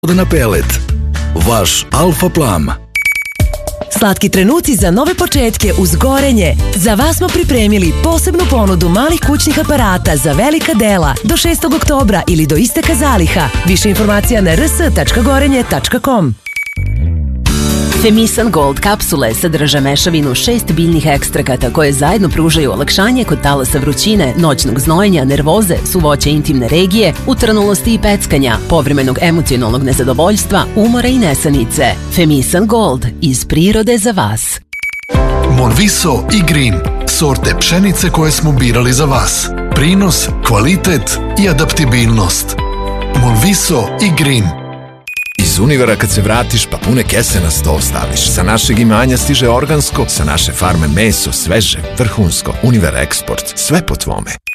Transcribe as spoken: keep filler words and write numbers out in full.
na pelet. Vaš Alfa Plam. Slatki trenuci za nove početke uz Gorenje. Za vas smo pripremili posebnu ponudu malih kućnih aparata za velika dela do šestog oktobra ili do isteka zaliha. Više informacija na r s tačka gorenje tačka com. Femisan Gold kapsule sadrže mešavinu šest biljnih ekstrakata koje zajedno pružaju olakšanje kod talasa vrućine, noćnog znojenja, nervoze, suvoće intimne regije, utrnulosti i peckanja, povremenog emocionalnog nezadovoljstva, umora i nesanice. Femisan Gold, iz prirode za vas. Monviso i Green, sorte pšenice koje smo birali za vas. Prinos, kvalitet i adaptibilnost. Monviso i Green. Iz Univera kad se vratiš pa pune kese na sto staviš. Sa našeg imanja stiže organsko, sa naše farme meso, sveže, vrhunsko. Univer Eksport, sve po tvome.